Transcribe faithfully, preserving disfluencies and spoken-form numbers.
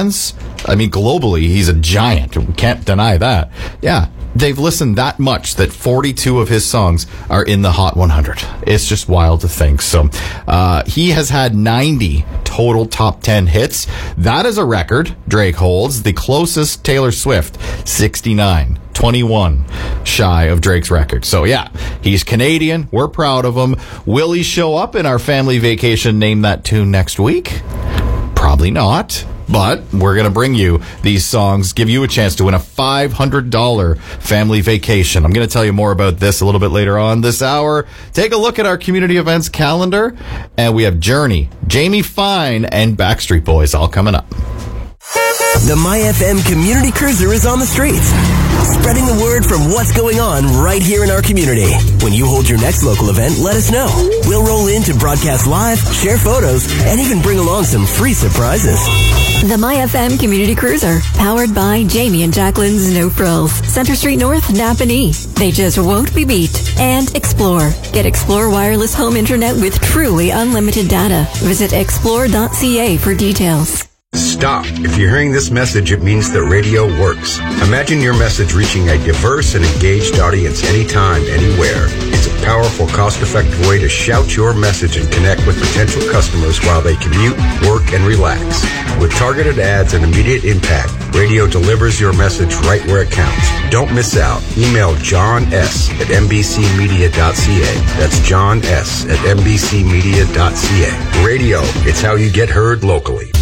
fans, I mean, globally, he's a giant. We can't deny that. Yeah, they've listened that much that forty-two of his songs are in the Hot one hundred. It's just wild to think. So uh, he has had ninety total top ten hits. That is a record Drake holds. The closest, Taylor Swift, sixty-nine. twenty-one shy of Drake's record. So yeah, he's Canadian. We're proud of him. Will he show up in our family vacation Name That Tune next week? Probably not. But we're going to bring you these songs, give you a chance to win a five hundred dollars family vacation. I'm going to tell you more about this a little bit later on this hour. Take a look at our community events calendar. And we have Journey, Jamie Fine, and Backstreet Boys all coming up. The My F M Community Cruiser is on the streets, spreading the word from what's going on right here in our community. When you hold your next local event, let us know. We'll roll in to broadcast live, share photos, and even bring along some free surprises. The My F M Community Cruiser, powered by Jamie and Jacqueline's No Frills, Center Street North, Napanee. They just won't be beat. And Explore. Get Explore wireless home internet with truly unlimited data. Visit explore dot c a for details. Stop. If you're hearing this message, it means that radio works. Imagine your message reaching a diverse and engaged audience anytime, anywhere. It's a powerful, cost-effective way to shout your message and connect with potential customers while they commute, work, and relax. With targeted ads and immediate impact, radio delivers your message right where it counts. Don't miss out. Email John S. at n b c media dot c a. That's John S. at n b c media dot c a. Radio, it's how you get heard locally.